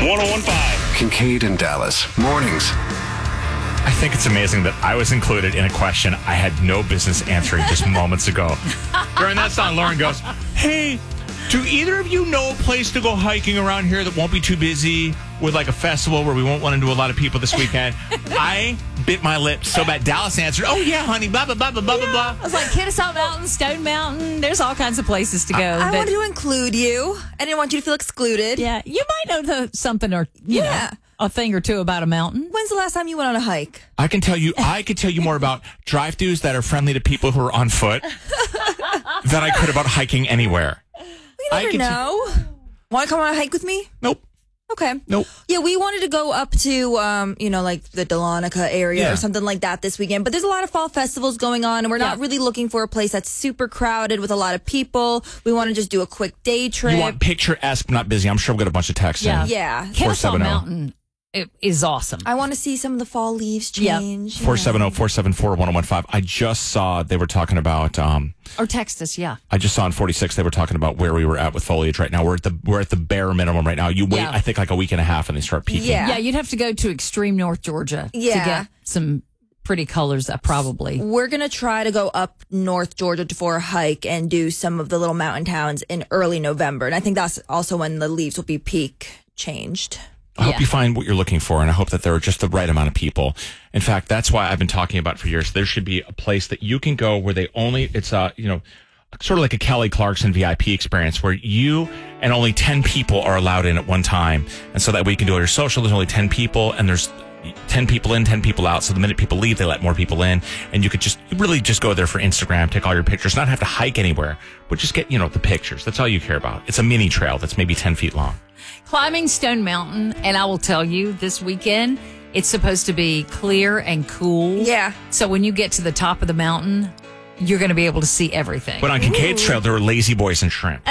1015. Kincaid and Dallas. Mornings. I think it's amazing that I was included in a question I had no business answering just moments ago. During that song, Lauren goes, "Hey, do either of you know a place to go hiking around here that won't be too busy with like a festival where we won't run into a lot of people this weekend?" I bit my lips so bad. Dallas answered, "Oh, yeah, honey, blah, blah, blah, blah, blah, blah." I was like, Kennesaw Mountain, Stone Mountain. There's all kinds of places to go. I wanted to include you. I didn't want you to feel excluded. Yeah, you might know something or, you know, a thing or two about a mountain. When's the last time you went on a hike? I can tell you more about drive-thrus that are friendly to people who are on foot than I could about hiking anywhere. We never know. Want to come on a hike with me? Nope. Okay. Nope. Yeah, we wanted to go up to, like the Dahlonega area or something like that this weekend. But there's a lot of fall festivals going on, and we're not really looking for a place that's super crowded with a lot of people. We want to just do a quick day trip. You want picturesque, not busy. I'm sure we'll get a bunch of texts in. Yeah. Kennesaw Mountain is awesome. I want to see some of the fall leaves change. 470-474-1015. I just saw they were talking about... or text us, I just saw on 46 they were talking about where we were at with foliage right now. We're at the bare minimum right now. You wait, I think, like a week and a half and they start peaking. Yeah, you'd have to go to extreme North Georgia to get some pretty colors, probably. We're going to try to go up North Georgia for a hike and do some of the little mountain towns in early November. And I think that's also when the leaves will be peak changed. I hope you find what you're looking for, and I hope that there are just the right amount of people. In fact, that's why I've been talking about for years. There should be a place that you can go where it's sort of like a Kelly Clarkson VIP experience where you and only 10 people are allowed in at one time. And so that way you can do all your social. There's only 10 people, and there's 10 people in, 10 people out. So the minute people leave, they let more people in. And you could really just go there for Instagram, take all your pictures, not have to hike anywhere, but just get, the pictures. That's all you care about. It's a mini trail that's maybe 10 feet long. Climbing Stone Mountain, and I will tell you, this weekend, it's supposed to be clear and cool. Yeah. So when you get to the top of the mountain, you're going to be able to see everything. But on Kincaid's Trail, there were lazy boys and shrimp.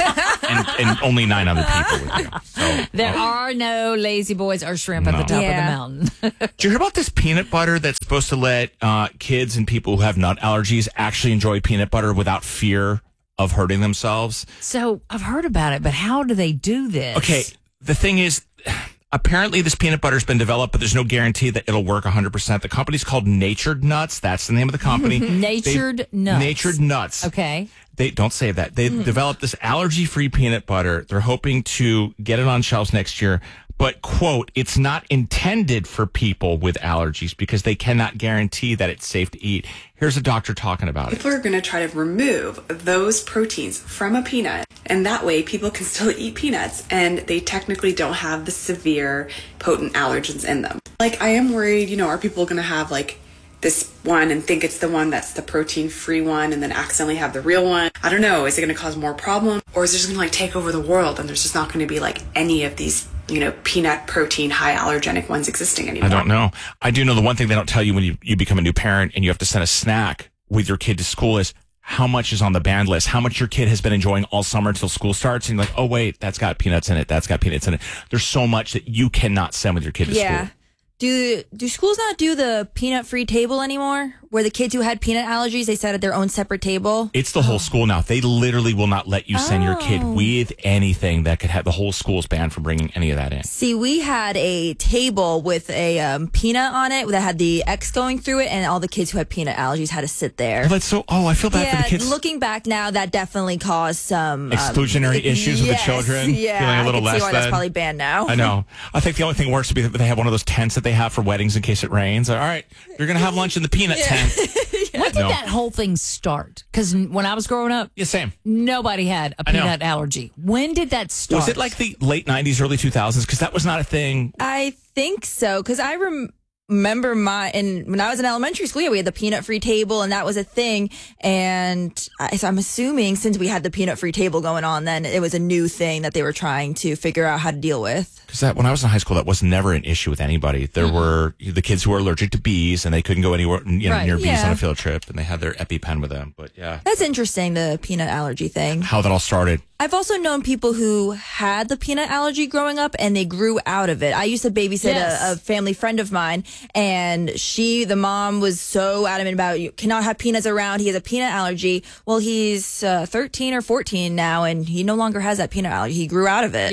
and only 9 other people with you. So, there are no lazy boys or shrimp at the top of the mountain. Did you hear about this peanut butter that's supposed to let kids and people who have nut allergies actually enjoy peanut butter without fear of hurting themselves? So I've heard about it, but how do they do this? Okay, the thing is, apparently this peanut butter's been developed, but there's no guarantee that it'll work 100%. The company's called Natured Nuts. That's the name of the company. Natured Nuts. Okay. They don't say that. They developed this allergy-free peanut butter. They're hoping to get it on shelves next year. But, quote, it's not intended for people with allergies because they cannot guarantee that it's safe to eat. Here's a doctor talking about it. People are going to try to remove those proteins from a peanut, and that way people can still eat peanuts, and they technically don't have the severe, potent allergens in them. Like, I am worried, are people going to have, this one and think it's the one that's the protein-free one and then accidentally have the real one? I don't know. Is it going to cause more problems? Or is it just going to, take over the world, and there's just not going to be, any of these peanut protein, high allergenic ones existing anymore? I don't know. I do know the one thing they don't tell you when you become a new parent and you have to send a snack with your kid to school is how much is on the banned list, how much your kid has been enjoying all summer until school starts. And you're like, oh, wait, that's got peanuts in it. That's got peanuts in it. There's so much that you cannot send with your kid to school. Do schools not do the peanut-free table anymore? Where the kids who had peanut allergies, they sat at their own separate table? It's the whole school now. They literally will not let you send your kid with anything that could have the whole school's banned from bringing any of that in. See, we had a table with a peanut on it that had the X going through it, and all the kids who had peanut allergies had to sit there. Well, I feel bad for the kids. Looking back now, that definitely caused some exclusionary issues with the children. Yeah, feeling a little I can see why less that's probably banned now. I know. I think the only thing worse would be that they have one of those tents that they have for weddings in case it rains. All right, you're going to have lunch in the peanut tent. When did that whole thing start? Because when I was growing up, same. Nobody had a peanut allergy. When did that start? Was it like the late 90s, early 2000s? Because that was not a thing. I think so. Because I remember when I was in elementary school, we had the peanut-free table, and that was a thing. And so I'm assuming since we had the peanut-free table going on, then it was a new thing that they were trying to figure out how to deal with. Because when I was in high school, that was never an issue with anybody. There were the kids who were allergic to bees, and they couldn't go anywhere near bees on a field trip, and they had their EpiPen with them. But yeah, that's interesting, the peanut allergy thing. How that all started. I've also known people who had the peanut allergy growing up and they grew out of it. I used to babysit a family friend of mine, and the mom was so adamant about you cannot have peanuts around. He has a peanut allergy. Well, he's 13 or 14 now, and he no longer has that peanut allergy. He grew out of it. Yeah.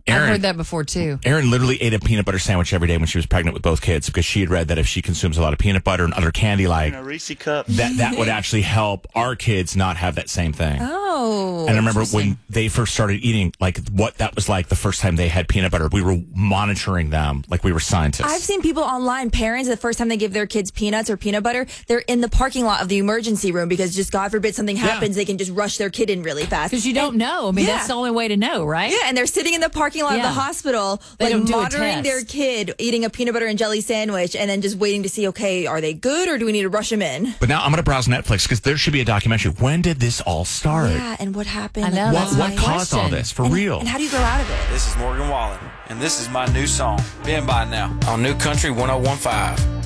I've heard that before too. Erin literally ate a peanut butter sandwich every day when she was pregnant with both kids because she had read that if she consumes a lot of peanut butter and other candy like a Reese cup, that would actually help our kids not have that same thing. Oh. And I remember when they first started eating, like what that was like the first time they had peanut butter. We were monitoring them like we were scientists. I've seen people online, parents, the first time they give their kids peanuts or peanut butter, they're in the parking lot of the emergency room because just God forbid something happens, they can just rush their kid in really fast. Because you don't know. I mean, that's the only way to know, right? Yeah, and they're sitting in the parking lot of the hospital, They don't do a monitoring test. their kid eating a peanut butter and jelly sandwich and then just waiting to see, okay, are they good or do we need to rush them in? But now I'm going to browse Netflix because there should be a documentary. When did this all start? Yeah, and what happened? I know, that's What my caused all question. this? For real? And how do you grow out of it? This is Morgan Wallen, and this is my new song, Been By Now, on New Country 101.5.